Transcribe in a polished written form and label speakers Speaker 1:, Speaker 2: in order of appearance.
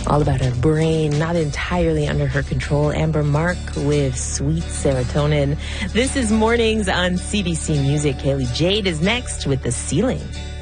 Speaker 1: All about her brain, not entirely under her control. Amber Mark with Sweet Serotonin. This is Mornings on CBC Music. Haley Jade is next with The Ceiling.